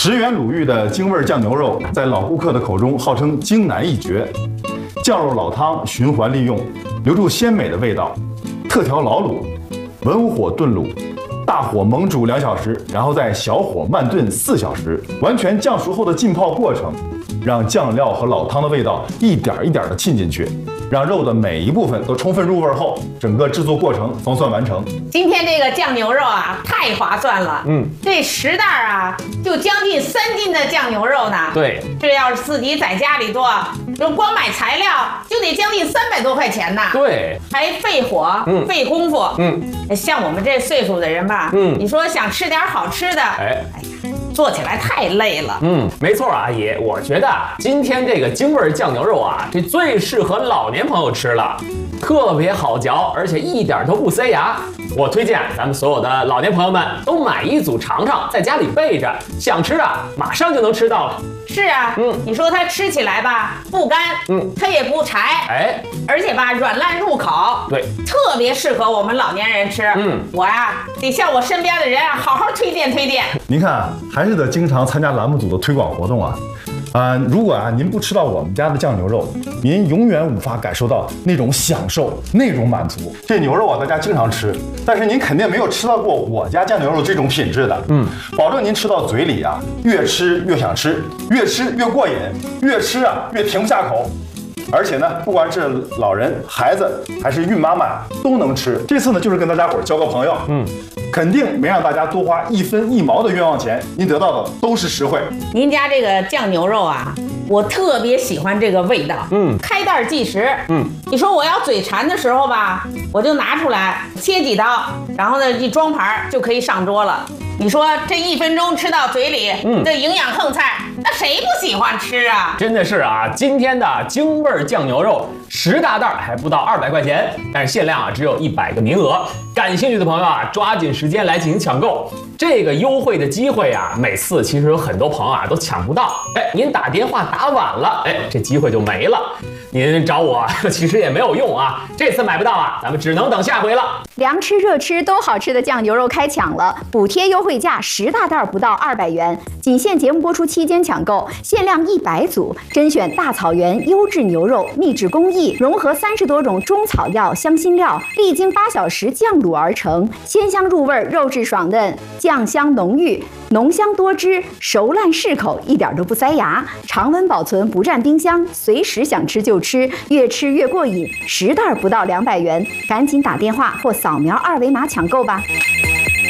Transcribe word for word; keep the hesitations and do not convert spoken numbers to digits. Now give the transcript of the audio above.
十元鲁豫的京味酱牛肉，在老顾客的口中号称京南一绝。酱肉老汤循环利用，留住鲜美的味道。特调老卤，文火炖卤，大火猛煮两小时，然后再小火慢炖四小时，完全酱熟后的浸泡过程，让酱料和老汤的味道一点一点的沁进去。让肉的每一部分都充分入味后，整个制作过程方算完成。 今天这个酱牛肉啊，太划算了。 嗯， 这十袋啊，就将近三斤的酱牛肉呢。 对， 这要是自己在家里做，就光买材料就得将近三百多块钱呢。 对， 还费火， 嗯， 费功夫。 嗯， 像我们这岁数的人吧， 嗯， 你说想吃点好吃的， 哎， 哎呀，做起来太累了。 嗯，没错啊，阿姨，我觉得今天这个京味酱牛肉啊，这最适合老年朋友吃了，特别好嚼，而且一点都不塞牙。我推荐咱们所有的老年朋友们都买一组尝尝，在家里备着，想吃啊，马上就能吃到了。 是啊， 嗯， 你说它吃起来吧，不干， 嗯， 它也不柴， 哎， 而且吧，软烂入口， 对， 特别适合我们老年人吃。 嗯， 我呀、啊、得向我身边的人啊好好推荐推荐。 您看啊，还是得经常参加栏目组的推广活动啊。啊、呃，如果啊您不吃到我们家的酱牛肉，您永远无法感受到那种享受、那种满足。这牛肉啊，大家经常吃，但是您肯定没有吃到过我家酱牛肉这种品质的。嗯，保证您吃到嘴里啊，越吃越想吃，越吃越过瘾，越吃啊越停不下口。而且呢，不管是老人、孩子还是孕妈妈都能吃。这次呢，就是跟大家伙交个朋友，嗯，肯定没让大家多花一分一毛的冤枉钱，您得到的都是实惠。 您家这个酱牛肉啊，我特别喜欢这个味道， 嗯， 开袋即食， 嗯， 你说我要嘴馋的时候吧，我就拿出来切几刀，然后呢一装盘就可以上桌了。你说这一分钟吃到嘴里，嗯，这营养横菜，那谁不喜欢吃啊？ 真的是啊，今天的京味酱牛肉十大袋还不到二百块钱，但是限量啊只有一百个名额，感兴趣的朋友啊抓紧时间来进行抢购。这个优惠的机会啊，每次其实有很多朋友啊都抢不到。哎，您打电话打晚了，哎，这机会就没了。您找我其实也没有用啊，这次买不到啊，咱们只能等下回了。 凉吃热吃都好吃的酱牛肉开抢了，补贴优惠价十大袋不到二百元，仅限节目播出期间抢购，限量一百组，甄选大草原优质牛肉，秘制工艺，融合三十多种中草药、香辛料，历经八小时酱卤而成，鲜香入味，肉质爽嫩，酱香浓郁，浓香多汁，熟烂适口，一点都不塞牙，常温保存不占冰箱，随时想吃就吃，越吃越过瘾。十袋不到两百元，赶紧打电话或扫描二维码抢购吧。